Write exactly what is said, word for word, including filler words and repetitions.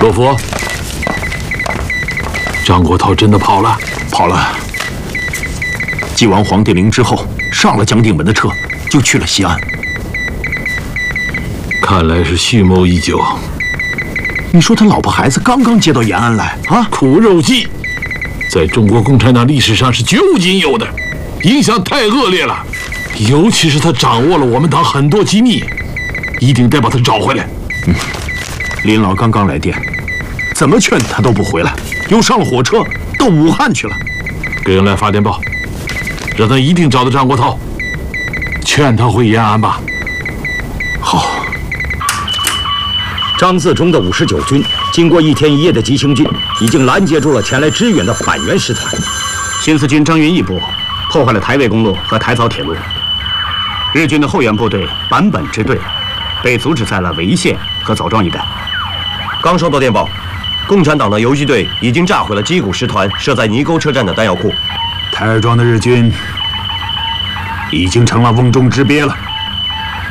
罗福，张国焘真的跑了？ 跑了。击完黄帝陵之后，上了江定门的车，就去了西安。 看来是蓄谋已久。 你说他老婆孩子刚刚接到延安来啊？ 苦肉计，在中国共产党历史上是绝无仅有的，影响太恶劣了。尤其是他掌握了我们党很多机密，一定得把他找回来。 嗯，林老刚刚来电，怎么劝他都不回来，又上了火车到武汉去了。 给人来发电报，让他一定找到张国焘，劝他回延安吧。 好。 张自忠的五十九军经过一天一夜的急行军，已经拦截住了前来支援的反袁师团。 新四军张云逸部破坏了台渭公路和台枣铁路，日军的后援部队坂本支队被阻止在了潍县和枣庄一带。 刚收到电报，共产党的游击队已经炸毁了矶谷师团设在泥沟车站的弹药库。 台儿庄的日军已经成了瓮中之鳖了。